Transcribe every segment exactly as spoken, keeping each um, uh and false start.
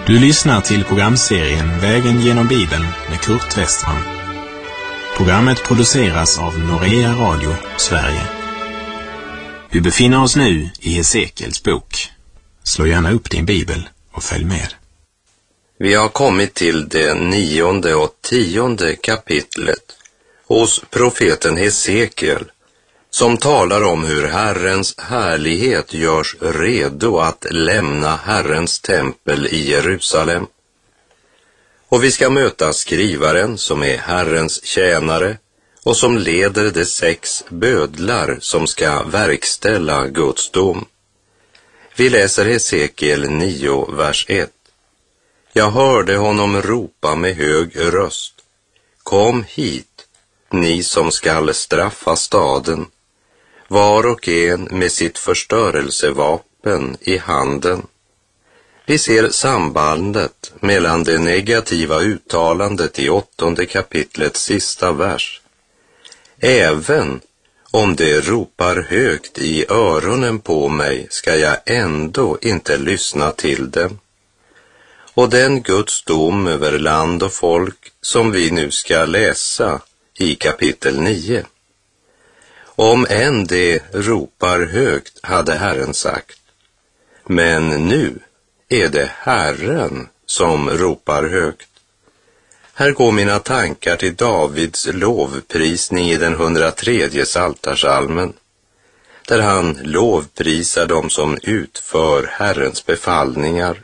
Du lyssnar till programserien Vägen genom Bibeln med Kurt Westman. Programmet produceras av Norea Radio, Sverige. Vi befinner oss nu i Hesekiels bok. Slå gärna upp din bibel och följ med. Vi har kommit till det nionde och tionde kapitlet hos profeten Hesekiel, som talar om hur Herrens härlighet görs redo att lämna Herrens tempel i Jerusalem. Och vi ska möta skrivaren som är Herrens tjänare och som leder de sex bödlar som ska verkställa Guds dom. Vi läser Hesekiel nio, vers ett. Jag hörde honom ropa med hög röst. Kom hit, ni som skall straffa staden, var och en med sitt förstörelsevapen i handen. Vi ser sambandet mellan det negativa uttalandet i åttonde kapitlets sista vers. Även om det ropar högt i öronen på mig ska jag ändå inte lyssna till dem. Och den Guds dom över land och folk som vi nu ska läsa i kapitel nio. Om än det ropar högt, hade Herren sagt. Men nu är det Herren som ropar högt. Här går mina tankar till Davids lovprisning i den hundratredje psaltarpsalmen, där han lovprisar dem som utför Herrens befallningar.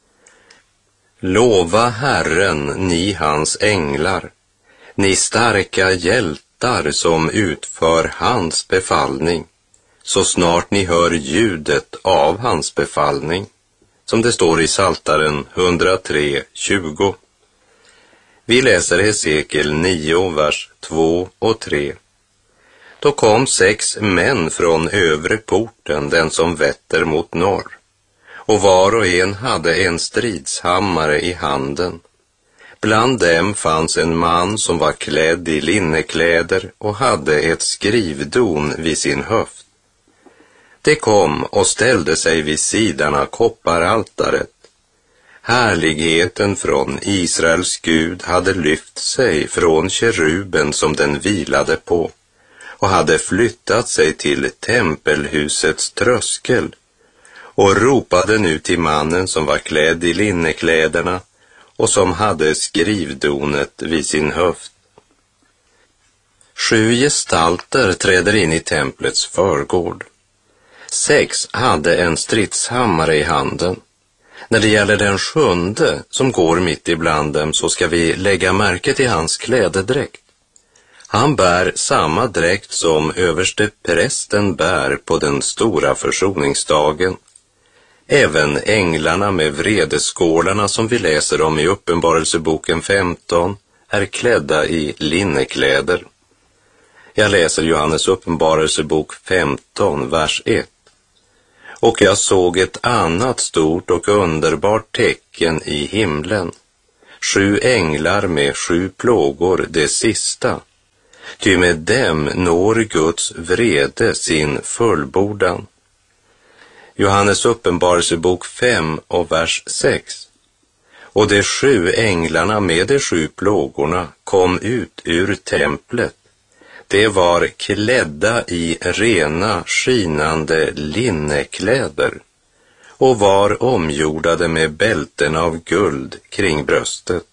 Lova Herren, ni hans änglar, ni starka hjältar som utför hans befallning, så snart ni hör ljudet av hans befallning, som det står i Psaltaren hundratre, tjugo. Vi läser Hesekiel nio, vers två och tre. Då kom sex män från övre porten, den som vetter mot norr, och var och en hade en stridshammare i handen. Bland dem fanns en man som var klädd i linnekläder och hade ett skrivdon vid sin höft. Det kom och ställde sig vid sidan av kopparaltaret. Härligheten från Israels Gud hade lyft sig från keruben som den vilade på och hade flyttat sig till tempelhusets tröskel och ropade nu till mannen som var klädd i linnekläderna och som hade skrivdonet vid sin höft. Sju gestalter träder in i templets förgård. Sex hade en stridshammare i handen. När det gäller den sjunde som går mitt ibland dem så ska vi lägga märke till hans klädedräkt. Han bär samma dräkt som överste prästen bär på den stora försoningsdagen. Även änglarna med vredeskålarna som vi läser om i Uppenbarelseboken femton är klädda i linnekläder. Jag läser Johannes uppenbarelsebok femton, vers ett. Och jag såg ett annat stort och underbart tecken i himlen. Sju änglar med sju plågor, det sista. Ty med dem når Guds vrede sin fullbordan. Johannes uppenbarelsebok fem och vers sex. Och de sju änglarna med de sju plågorna kom ut ur templet. De var klädda i rena, skinande linnekläder och var omgjordade med bälten av guld kring bröstet.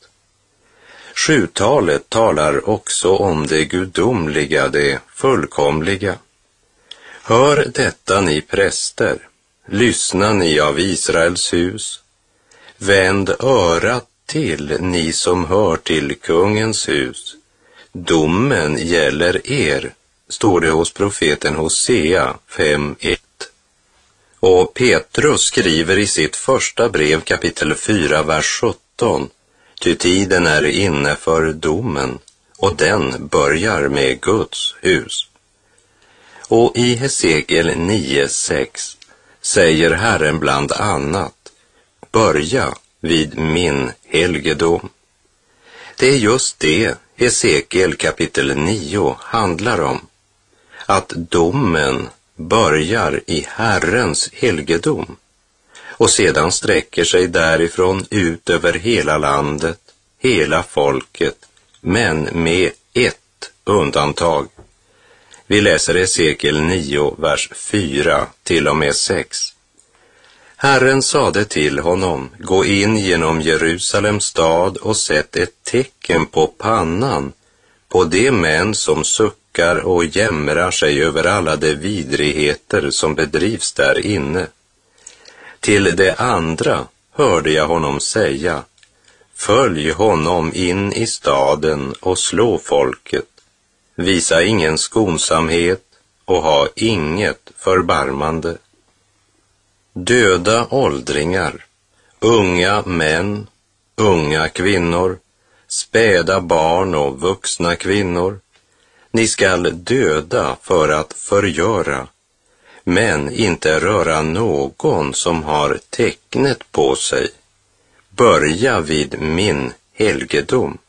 Sjutalet talar också om det gudomliga, det fullkomliga. Hör detta, ni präster, lyssna ni av Israels hus. Vänd örat till, ni som hör till kungens hus. Domen gäller er, står det hos profeten Hosea fem ett. Och Petrus skriver i sitt första brev kapitel fyra, vers sjutton. Ty tiden är inne för domen, och den börjar med Guds hus. Och i Hesekiel nio, sex säger Herren bland annat, börja vid min helgedom. Det är just det Hesekiel kapitel nio handlar om, att domen börjar i Herrens helgedom. och sedan sträcker sig därifrån ut över hela landet, hela folket, men med ett undantag. Vi läser Hesekiel nio, vers fyra till och med sex. Herren sade till honom, gå in genom Jerusalems stad och sätt ett tecken på pannan på de män som suckar och jämrar sig över alla de vidrigheter som bedrivs där inne. Till det andra hörde jag honom säga, följ honom in i staden och slå folket, visa ingen skonsamhet och ha inget förbarmande. Döda åldringar, unga män, unga kvinnor, späda barn och vuxna kvinnor. Ni skall döda för att förgöra, men inte röra någon som har tecknet på sig. Börja vid min helgedom.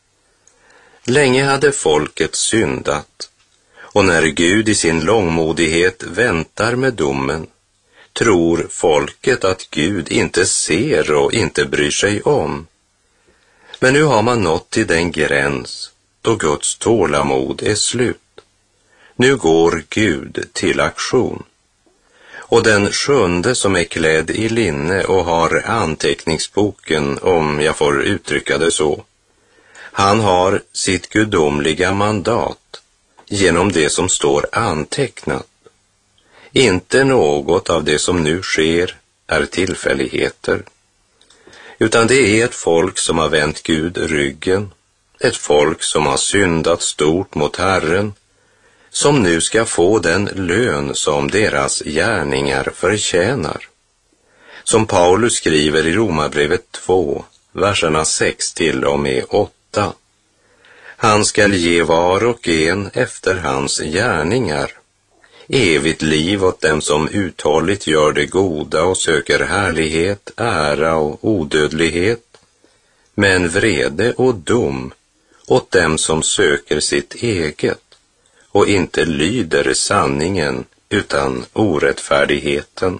Länge hade folket syndat, och när Gud i sin långmodighet väntar med domen, tror folket att Gud inte ser och inte bryr sig om. Men nu har man nått till den gräns då Guds tålamod är slut. Nu går Gud till aktion. Och den sjunde som är klädd i linne och har anteckningsboken, om jag får uttrycka det så, han har sitt gudomliga mandat genom det som står antecknat. Inte något av det som nu sker är tillfälligheter, utan det är ett folk som har vänt Gud ryggen, ett folk som har syndat stort mot Herren, som nu ska få den lön som deras gärningar förtjänar. Som Paulus skriver i Romarbrevet två, verserna sex till och med åtta. Han skall ge var och en efter hans gärningar. Evigt liv åt dem som uthålligt gör det goda och söker härlighet, ära och odödlighet, men vrede och dom åt dem som söker sitt eget och inte lyder sanningen utan orättfärdigheten.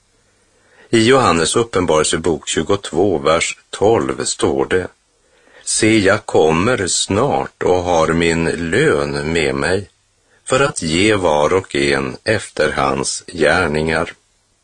I Johannes uppenbarelsebok tjugotvå, vers tolv står det: Se, jag kommer snart och har min lön med mig för att ge var och en efter hans gärningar.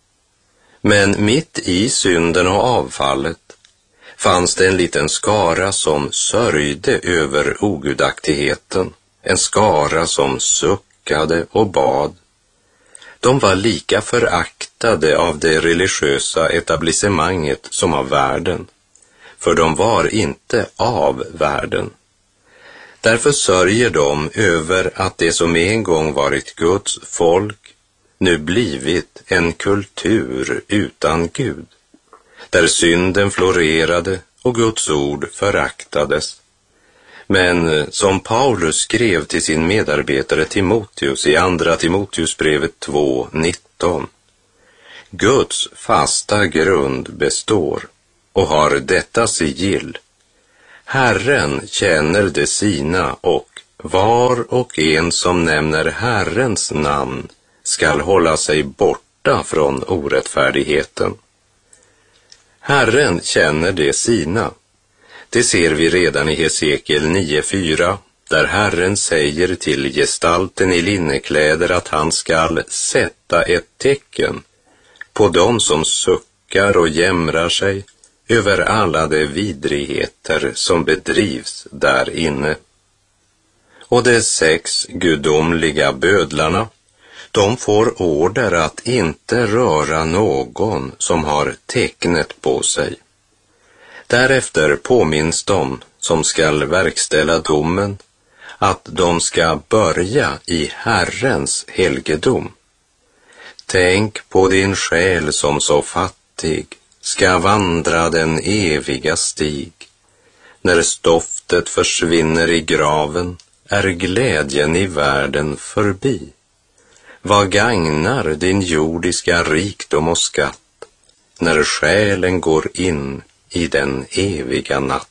Men mitt i synden och avfallet fanns det en liten skara som sörjde över ogudaktigheten, en skara som suckade och bad. De var lika föraktade av det religiösa etablissemanget som av världen, för de var inte av världen. Därför sörjer de över att det som en gång varit Guds folk nu blivit en kultur utan Gud, där synden florerade och Guds ord föraktades. Men som Paulus skrev till sin medarbetare Timoteus i andra Timoteusbrevet två nitton: Guds fasta grund består och har detta sigill: Herren känner det sina, och var och en som nämner Herrens namn skall hålla sig borta från orättfärdigheten. Herren känner det sina. Det ser vi redan i Hesekiel nio fyra, där Herren säger till gestalten i linnekläder att han skall sätta ett tecken på dem som suckar och jämrar sig över alla de vidrigheter som bedrivs där inne. Och de sex gudomliga bödlarna, de får order att inte röra någon som har tecknet på sig. Därefter påminns de som skall verkställa domen att de ska börja i Herrens helgedom. Tänk på din själ som så fattig ska vandra den eviga stig. När stoftet försvinner i graven är glädjen i världen förbi. Vad gagnar din jordiska rikdom och skatt när själen går in i den eviga natt?